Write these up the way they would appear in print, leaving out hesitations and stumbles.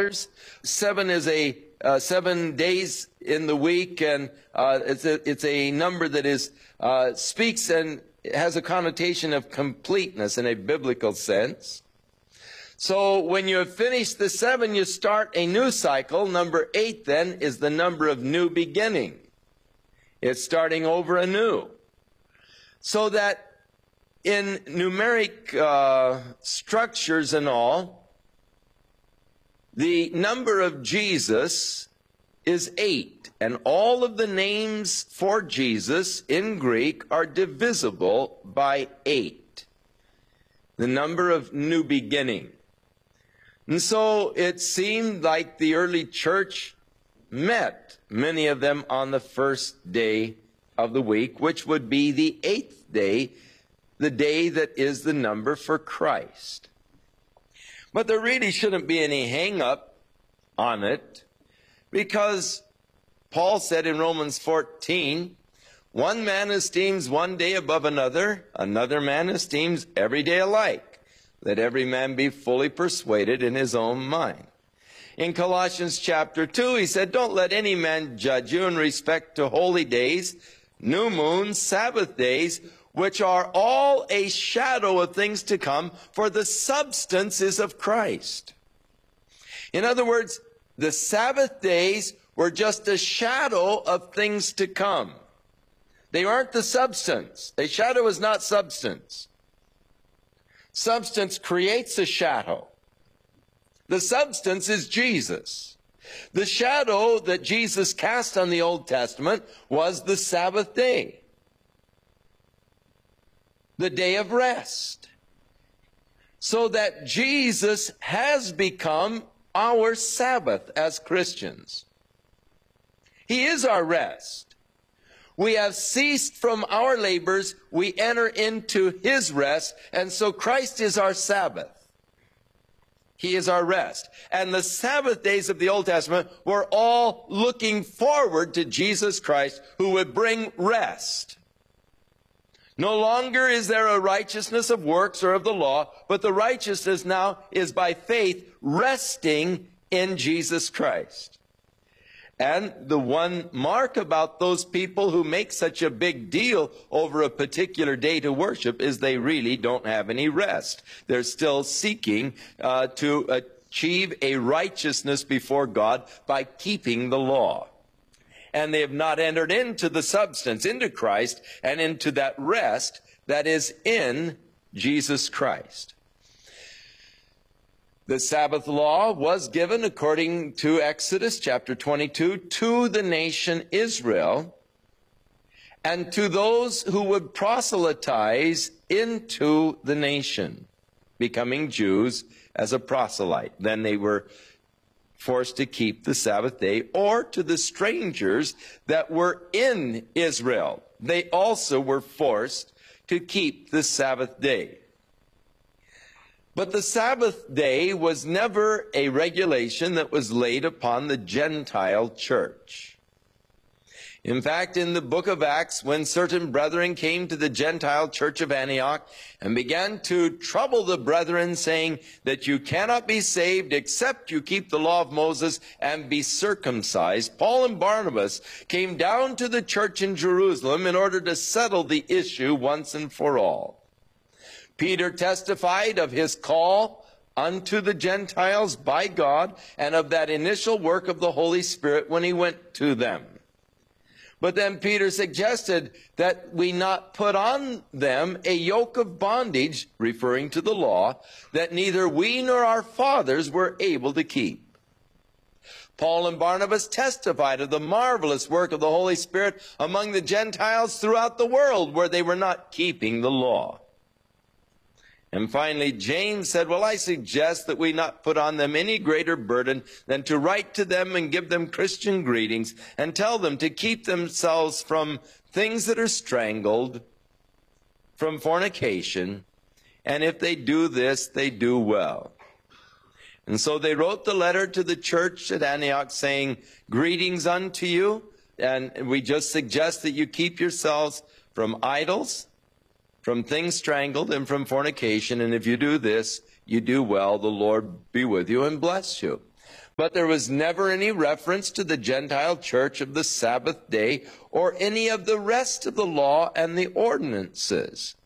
7 is 7 days in the week, and it's a number that is speaks and has a connotation of completeness in a biblical sense. So when you have finished the 7, you start a new cycle. Number 8 then is the number of new beginning. It's starting over anew. So that in numeric structures and all, the number of Jesus is 8. And all of the names for Jesus in Greek are divisible by 8. The number of new beginning. And so it seemed like the early church met, many of them, on the first day of the week, which would be the 8th day, the day that is the number for Christ. But there really shouldn't be any hang-up on it, because Paul said in Romans 14, one man esteems one day above another, another man esteems every day alike. Let every man be fully persuaded in his own mind. In Colossians chapter 2, he said, don't let any man judge you in respect to holy days, new moons, Sabbath days, which are all a shadow of things to come, for the substance is of Christ. In other words, the Sabbath days were just a shadow of things to come. They aren't the substance. A shadow is not substance. Substance creates a shadow. The substance is Jesus. The shadow that Jesus cast on the Old Testament was the Sabbath day, the day of rest. So that Jesus has become our Sabbath as Christians. He is our rest. We have ceased from our labors, we enter into his rest, and so Christ is our Sabbath. He is our rest. And the Sabbath days of the Old Testament were all looking forward to Jesus Christ, who would bring rest. No longer is there a righteousness of works or of the law, but the righteousness now is by faith, resting in Jesus Christ. And the one mark about those people who make such a big deal over a particular day to worship is they really don't have any rest. They're still seeking to achieve a righteousness before God by keeping the law. And they have not entered into the substance, into Christ, and into that rest that is in Jesus Christ. The Sabbath law was given, according to Exodus chapter 22, to the nation Israel and to those who would proselytize into the nation, becoming Jews as a proselyte. Then they were forced to keep the Sabbath day, or to the strangers that were in Israel. They also were forced to keep the Sabbath day. But the Sabbath day was never a regulation that was laid upon the Gentile church. In fact, in the book of Acts, when certain brethren came to the Gentile church of Antioch and began to trouble the brethren, saying that you cannot be saved except you keep the law of Moses and be circumcised, Paul and Barnabas came down to the church in Jerusalem in order to settle the issue once and for all. Peter testified of his call unto the Gentiles by God and of that initial work of the Holy Spirit when he went to them. But then Peter suggested that we not put on them a yoke of bondage, referring to the law, that neither we nor our fathers were able to keep. Paul and Barnabas testified of the marvelous work of the Holy Spirit among the Gentiles throughout the world where they were not keeping the law. And finally, James said, well, I suggest that we not put on them any greater burden than to write to them and give them Christian greetings and tell them to keep themselves from things that are strangled, from fornication, and if they do this, they do well. And so they wrote the letter to the church at Antioch saying, greetings unto you, and we just suggest that you keep yourselves from idols, from things strangled, and from fornication. And if you do this, you do well. The Lord be with you and bless you. But there was never any reference to the Gentile church of the Sabbath day or any of the rest of the law and the ordinances.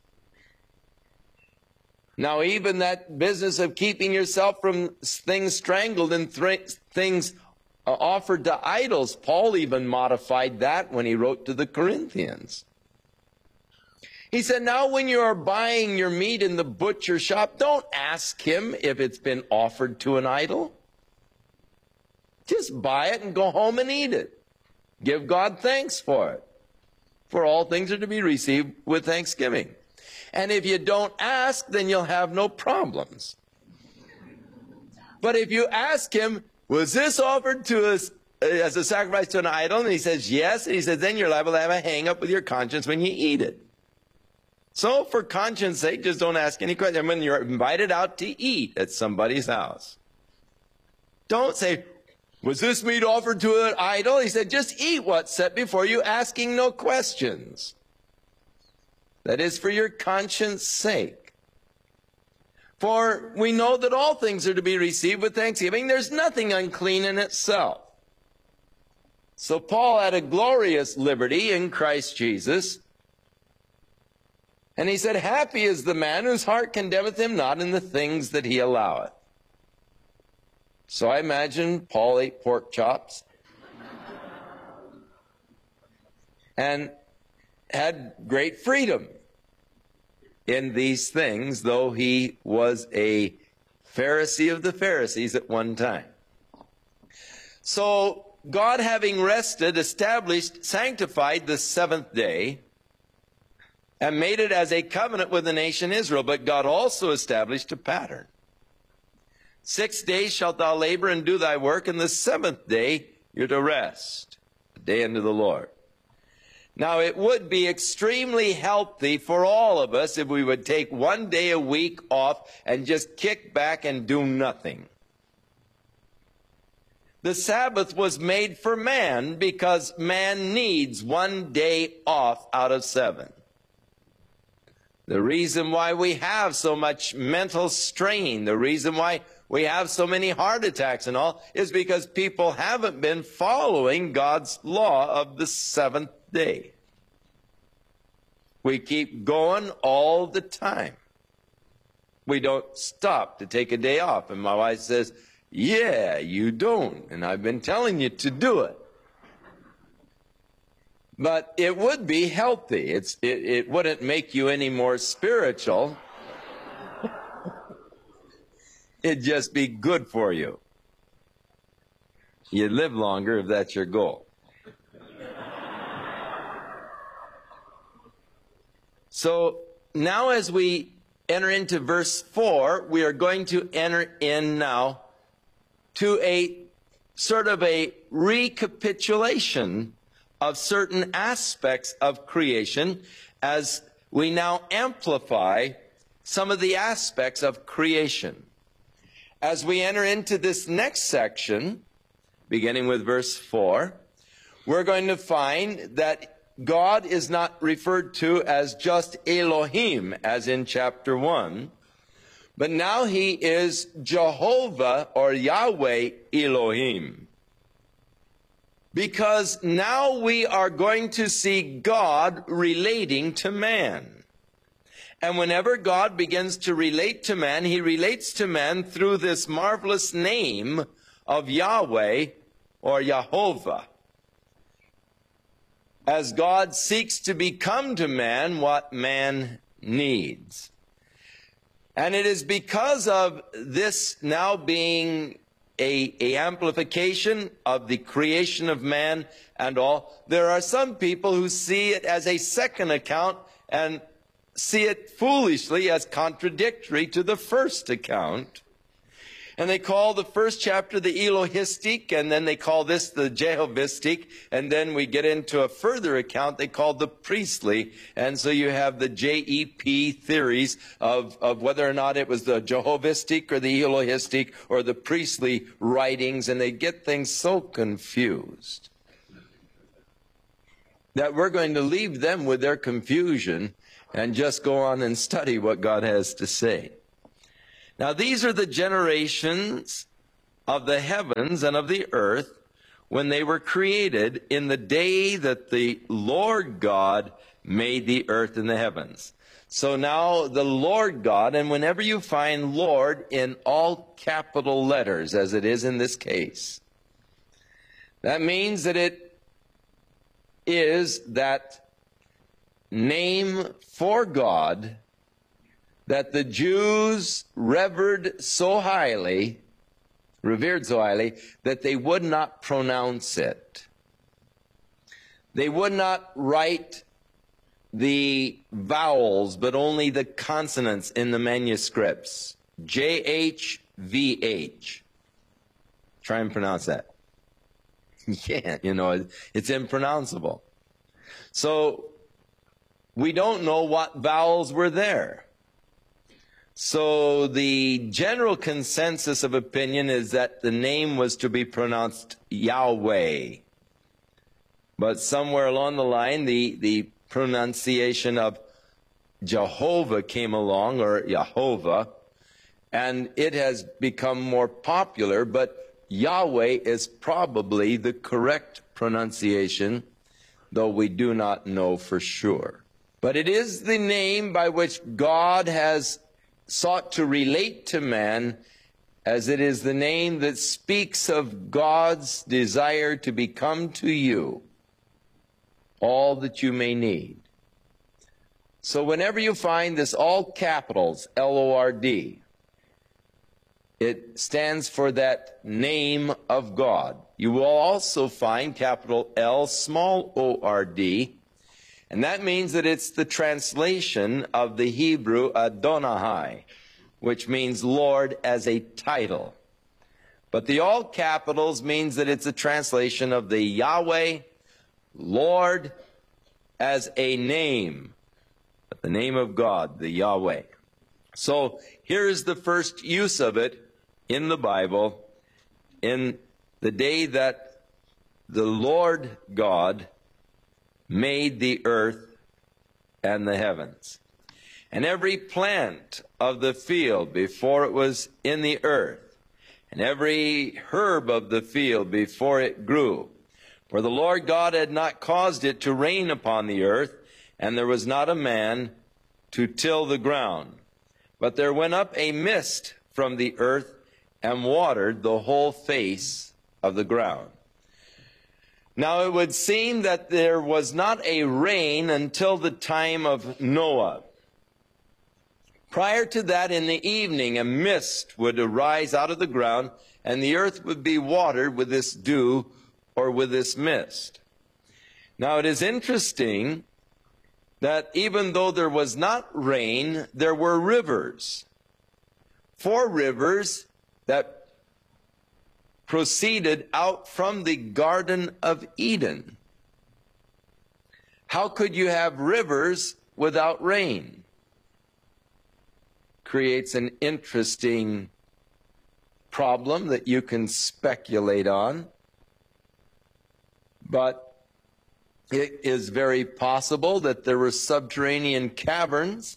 Now, even that business of keeping yourself from things strangled and things offered to idols, Paul even modified that when he wrote to the Corinthians. He said, now when you are buying your meat in the butcher shop, don't ask him if it's been offered to an idol. Just buy it and go home and eat it. Give God thanks for it. For all things are to be received with thanksgiving. And if you don't ask, then you'll have no problems. But if you ask him, was this offered to us as a sacrifice to an idol? And he says, yes. And he says, then you're liable to have a hang-up with your conscience when you eat it. So for conscience sake, just don't ask any questions. When you're invited out to eat at somebody's house, don't say, was this meat offered to an idol? He said, just eat what's set before you, asking no questions. That is for your conscience sake. For we know that all things are to be received with thanksgiving. There's nothing unclean in itself. So Paul had a glorious liberty in Christ Jesus. And he said, happy is the man whose heart condemneth him not in the things that he alloweth. So I imagine Paul ate pork chops and had great freedom in these things, though he was a Pharisee of the Pharisees at one time. So God, having rested, established, sanctified the seventh day, and made it as a covenant with the nation Israel. But God also established a pattern. 6 days shalt thou labor and do thy work, and the seventh day you're to rest, the day unto the Lord. Now, it would be extremely healthy for all of us if we would take 1 day a week off and just kick back and do nothing. The Sabbath was made for man because man needs 1 day off out of 7. The reason why we have so much mental strain, the reason why we have so many heart attacks and all, is because people haven't been following God's law of the seventh day. We keep going all the time. We don't stop to take a day off. And my wife says, yeah, you don't. And I've been telling you to do it. But it would be healthy. It wouldn't make you any more spiritual. It'd just be good for you. You'd live longer if that's your goal. So now as we enter into verse 4, we are going to enter in now to a sort of a recapitulation of certain aspects of creation as we now amplify some of the aspects of creation. As we enter into this next section, beginning with verse 4, we're going to find that God is not referred to as just Elohim, as in chapter 1, but now he is Jehovah or Yahweh Elohim. Because now we are going to see God relating to man. And whenever God begins to relate to man, he relates to man through this marvelous name of Yahweh or Jehovah. As God seeks to become to man what man needs. And it is because of this now being a amplification of the creation of man and all, there are some people who see it as a second account and see it foolishly as contradictory to the first account. And they call the first chapter the Elohistic, and then they call this the Jehovistic, and then we get into a further account they call the priestly, and so you have the JEP theories of whether or not it was the Jehovistic or the Elohistic or the priestly writings, and they get things so confused that we're going to leave them with their confusion and just go on and study what God has to say. Now, these are the generations of the heavens and of the earth when they were created in the day that the Lord God made the earth and the heavens. So now the Lord God, and whenever you find Lord in all capital letters, as it is in this case, that means that it is that name for God that the Jews revered so highly, revered so highly, that they would not pronounce it. They would not write the vowels, but only the consonants in the manuscripts. JHVH. Try and pronounce that. You can't, it's impronounceable. So we don't know what vowels were there. So the general consensus of opinion is that the name was to be pronounced Yahweh. But somewhere along the line, the pronunciation of Jehovah came along, or Yehovah, and it has become more popular, but Yahweh is probably the correct pronunciation, though we do not know for sure. But it is the name by which God has sought to relate to man, as it is the name that speaks of God's desire to become to you all that you may need. So whenever you find this all capitals, L-O-R-D, it stands for that name of God. You will also find capital L, small o-r-d, and that means that it's the translation of the Hebrew Adonai, which means Lord as a title. But the all capitals means that it's a translation of the Yahweh, Lord, as a name. The name of God, the Yahweh. So here's the first use of it in the Bible, in the day that the Lord God made the earth and the heavens. And every plant of the field before it was in the earth, and every herb of the field before it grew. For the Lord God had not caused it to rain upon the earth, and there was not a man to till the ground. But there went up a mist from the earth, and watered the whole face of the ground. Now it would seem that there was not a rain until the time of Noah. Prior to that, in the evening, a mist would arise out of the ground, and the earth would be watered with this dew or with this mist. Now it is interesting that even though there was not rain, there were rivers. 4 rivers that proceeded out from the Garden of Eden. How could you have rivers without rain? Creates an interesting problem that you can speculate on, but it is very possible that there were subterranean caverns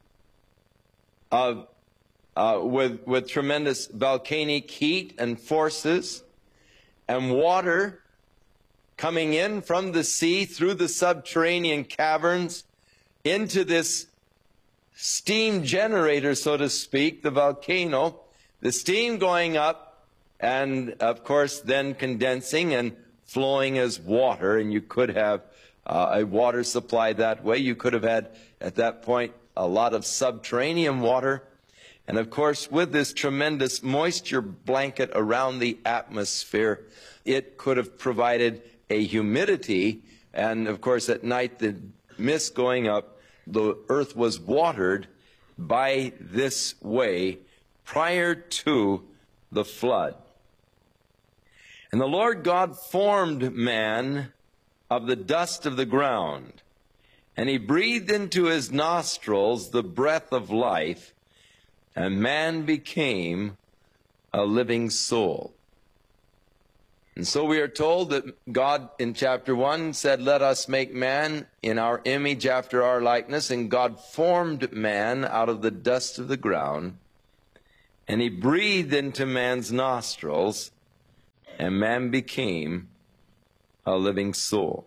with tremendous volcanic heat and forces, and water coming in from the sea through the subterranean caverns into this steam generator, so to speak, the volcano, the steam going up, and of course then condensing and flowing as water, and you could have a water supply that way. You could have had, at that point, a lot of subterranean water. And of course, with this tremendous moisture blanket around the atmosphere, it could have provided a humidity. And of course, at night, the mist going up, the earth was watered by this way prior to the flood. And the Lord God formed man of the dust of the ground, and he breathed into his nostrils the breath of life, and man became a living soul. And so we are told that God in chapter 1 said, "Let us make man in our image after our likeness." And God formed man out of the dust of the ground And he breathed into man's nostrils, and man became a living soul.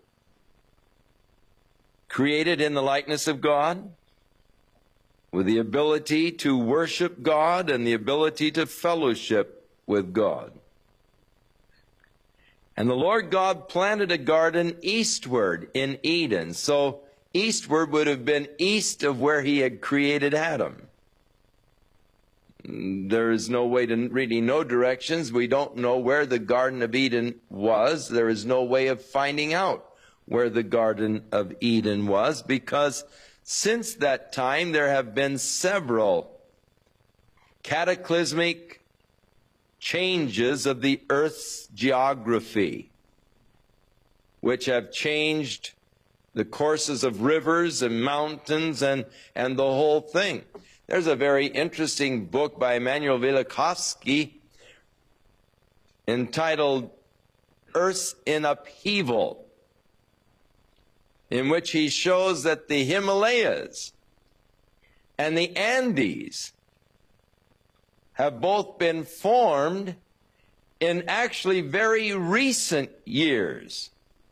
Created in the likeness of God, with the ability to worship God and the ability to fellowship with God. And the Lord God planted a garden eastward in Eden. So eastward would have been east of where he had created Adam. There is no way to really know directions. We don't know where the Garden of Eden was. There is no way of finding out where the Garden of Eden was, because since that time there have been several cataclysmic changes of the earth's geography, which have changed the courses of rivers and mountains and the whole thing. There's a very interesting book by Emanuel Velikovsky entitled Earth in Upheaval, in which he shows that the Himalayas and the Andes have both been formed in actually very recent years.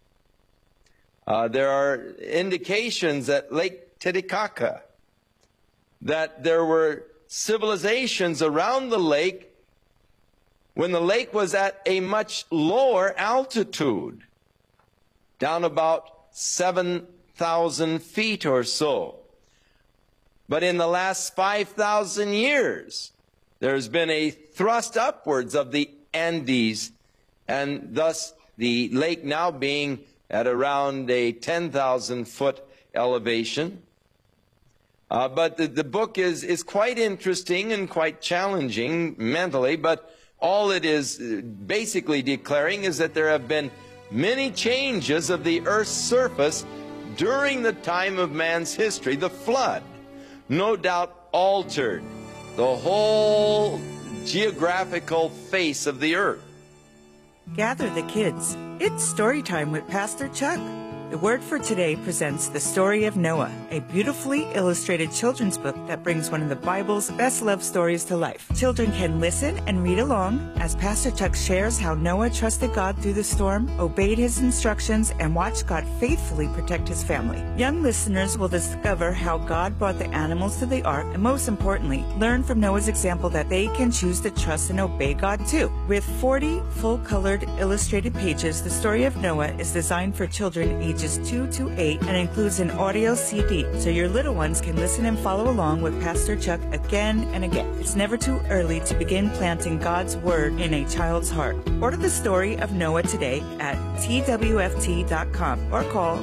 There are indications at Lake Titicaca that there were civilizations around the lake when the lake was at a much lower altitude, down about 7,000 feet or so. But in the last 5,000 years, there's been a thrust upwards of the Andes, and thus the lake now being at around a 10,000-foot elevation. But the book is quite interesting and quite challenging mentally, but all it is basically declaring is that there have been many changes of the earth's surface during the time of man's history. The flood no doubt altered the whole geographical face of the earth. Gather the kids. It's story time with Pastor Chuck. The Word for Today presents The Story of Noah, a beautifully illustrated children's book that brings one of the Bible's best love stories to life. Children can listen and read along as Pastor Chuck shares how Noah trusted God through the storm, obeyed his instructions, and watched God faithfully protect his family. Young listeners will discover how God brought the animals to the ark, and most importantly, learn from Noah's example that they can choose to trust and obey God too. With 40 full-colored illustrated pages, The Story of Noah is designed for children ages 2 to 8 and includes an audio CD, so your little ones can listen and follow along with Pastor Chuck again and again. It's never too early to begin planting God's Word in a child's heart. Order The Story of Noah today at twft.com or call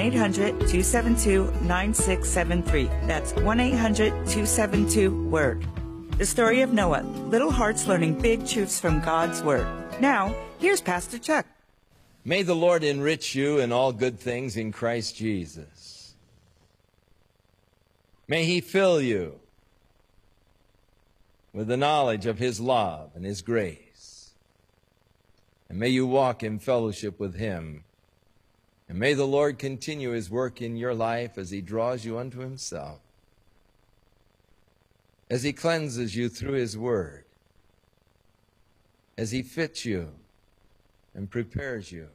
1-800-272-9673. That's 1-800-272-WORD. The Story of Noah, little hearts learning big truths from God's Word. Now, here's Pastor Chuck. May the Lord enrich you in all good things in Christ Jesus. May He fill you with the knowledge of His love and His grace. And may you walk in fellowship with Him. And may the Lord continue His work in your life as He draws you unto Himself, as He cleanses you through His Word, as He fits you and prepares you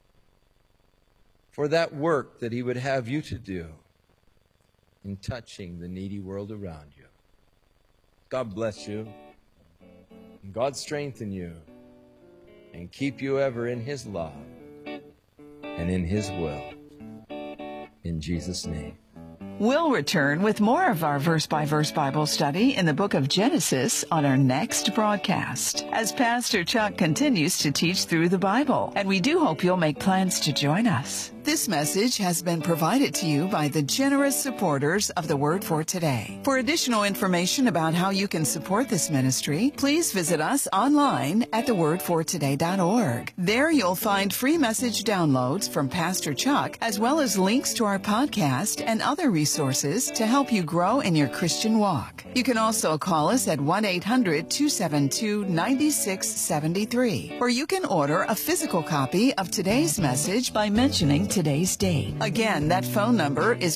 for that work that He would have you to do in touching the needy world around you. God bless you, and God strengthen you, and keep you ever in His love and in His will. In Jesus' name. We'll return with more of our verse-by-verse Bible study in the book of Genesis on our next broadcast, as Pastor Chuck continues to teach through the Bible, and we do hope you'll make plans to join us. This message has been provided to you by the generous supporters of the Word for Today. For additional information about how you can support this ministry, please visit us online at thewordfortoday.org. There you'll find free message downloads from Pastor Chuck, as well as links to our podcast and other resources to help you grow in your Christian walk. You can also call us at 1-800-272-9673, or you can order a physical copy of today's message by mentioning today's date. Again, that phone number is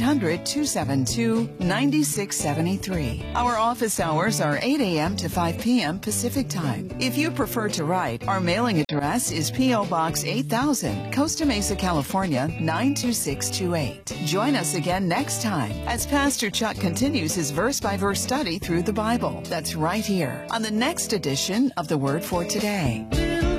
1-800-272-9673. Our office hours are 8 a.m. to 5 p.m. Pacific Time. If you prefer to write, our mailing address is P.O. Box 8000, Costa Mesa, California, 92628. Join us again next time as Pastor Chuck continues his verse-by-verse study through the Bible. That's right here on the next edition of The Word for Today.